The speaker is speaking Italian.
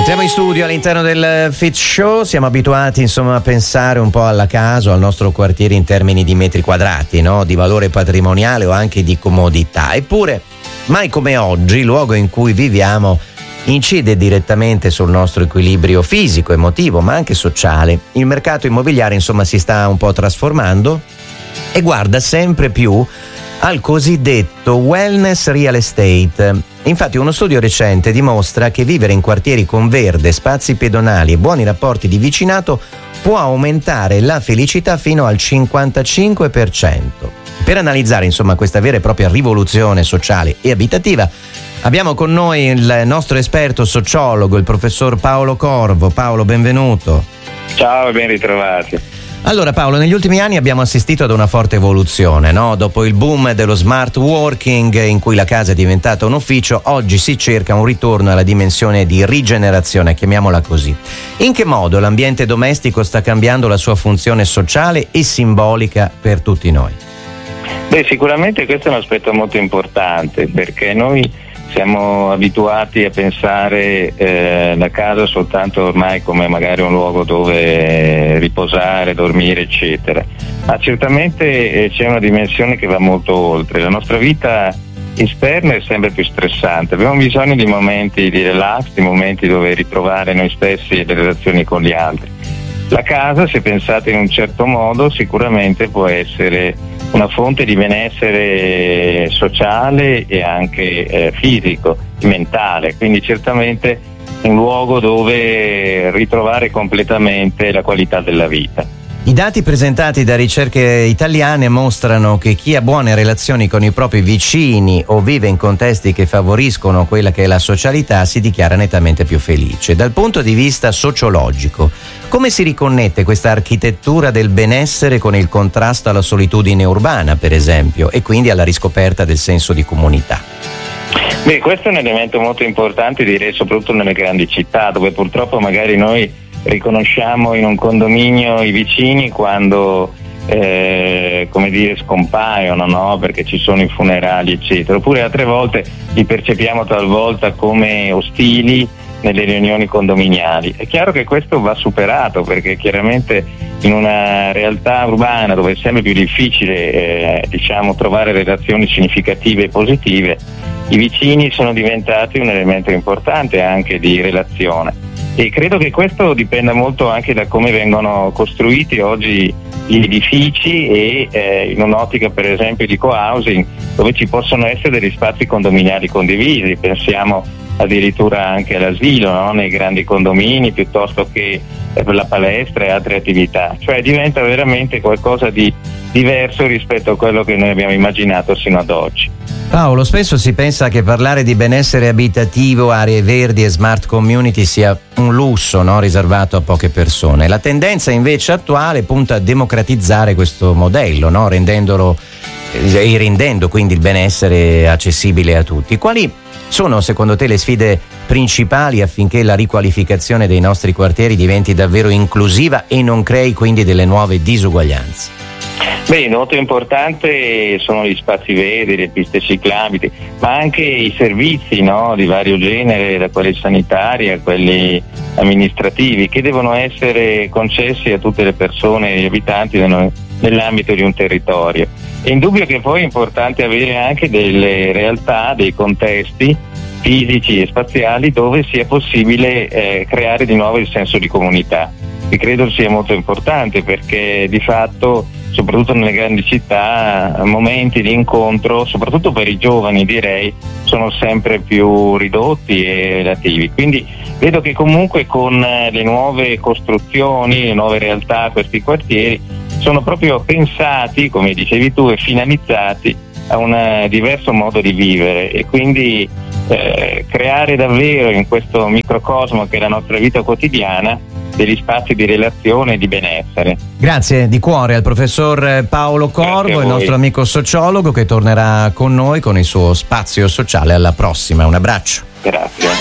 Entriamo in studio all'interno del Fit Show. Siamo abituati insomma a pensare un po' alla casa, al nostro quartiere in termini di metri quadrati, no? Di valore patrimoniale o anche di comodità. Eppure mai come oggi il luogo in cui viviamo incide direttamente sul nostro equilibrio fisico, emotivo ma anche sociale. Il mercato immobiliare insomma si sta un po' trasformando e guarda sempre più al cosiddetto wellness real estate. Infatti uno studio recente dimostra che vivere in quartieri con verde, spazi pedonali e buoni rapporti di vicinato può aumentare la felicità fino al 55%. Per analizzare insomma questa vera e propria rivoluzione sociale e abitativa abbiamo con noi il nostro esperto sociologo, il professor Paolo Corvo. Paolo, benvenuto. Ciao e ben ritrovati. Allora Paolo, negli ultimi anni abbiamo assistito ad una forte evoluzione, no? Dopo il boom dello smart working in cui la casa è diventata un ufficio, oggi si cerca un ritorno alla dimensione di rigenerazione, chiamiamola così. In che modo l'ambiente domestico sta cambiando la sua funzione sociale e simbolica per tutti noi? Beh, sicuramente questo è un aspetto molto importante, perché noi siamo abituati a pensare la casa soltanto ormai come magari un luogo dove riposare, dormire, eccetera. Ma certamente c'è una dimensione che va molto oltre. La nostra vita esterna è sempre più stressante. Abbiamo bisogno di momenti di relax, di momenti dove ritrovare noi stessi e le relazioni con gli altri. La casa, se pensata in un certo modo, sicuramente può essere una fonte di benessere sociale e anche fisico, mentale, quindi certamente un luogo dove ritrovare completamente la qualità della vita. I dati presentati da ricerche italiane mostrano che chi ha buone relazioni con i propri vicini o vive in contesti che favoriscono quella che è la socialità si dichiara nettamente più felice. Dal punto di vista sociologico, come si riconnette questa architettura del benessere con il contrasto alla solitudine urbana, per esempio, e quindi alla riscoperta del senso di comunità? Beh, questo è un elemento molto importante, direi soprattutto nelle grandi città, dove purtroppo magari noi riconosciamo in un condominio i vicini quando scompaiono, no? Perché ci sono i funerali eccetera, oppure altre volte li percepiamo talvolta come ostili nelle riunioni condominiali. È chiaro che questo va superato, perché chiaramente in una realtà urbana dove è sempre più difficile trovare relazioni significative e positive, i vicini sono diventati un elemento importante anche di relazione. E credo che questo dipenda molto anche da come vengono costruiti oggi gli edifici e in un'ottica per esempio di co-housing, dove ci possono essere degli spazi condominiali condivisi. Pensiamo addirittura anche all'asilo, no? Nei grandi condomini, piuttosto che per la palestra e altre attività. Cioè diventa veramente qualcosa di diverso rispetto a quello che noi abbiamo immaginato sino ad oggi. Paolo, spesso si pensa che parlare di benessere abitativo, aree verdi e smart community sia un lusso, no? Riservato a poche persone. La tendenza invece attuale punta a democratizzare questo modello, no? Rendendo quindi il benessere accessibile a tutti. Quali sono secondo te le sfide principali affinché la riqualificazione dei nostri quartieri diventi davvero inclusiva e non crei quindi delle nuove disuguaglianze? Beh, molto importante sono gli spazi verdi, le piste ciclabili, ma anche i servizi, no, di vario genere, da quelli sanitari a quelli amministrativi, che devono essere concessi a tutte le persone e gli abitanti nell'ambito di un territorio. È indubbio che poi è importante avere anche delle realtà, dei contesti fisici e spaziali dove sia possibile creare di nuovo il senso di comunità, che credo sia molto importante, perché di fatto soprattutto nelle grandi città momenti di incontro, soprattutto per i giovani direi, sono sempre più ridotti e relativi. Quindi vedo che comunque con le nuove costruzioni, le nuove realtà, questi quartieri sono proprio pensati, come dicevi tu, e finalizzati a un diverso modo di vivere, e quindi creare davvero in questo microcosmo che è la nostra vita quotidiana degli spazi di relazione e di benessere. Grazie di cuore al professor Paolo Corvo, il nostro amico sociologo, che tornerà con noi con il suo spazio sociale alla prossima. Un abbraccio. Grazie.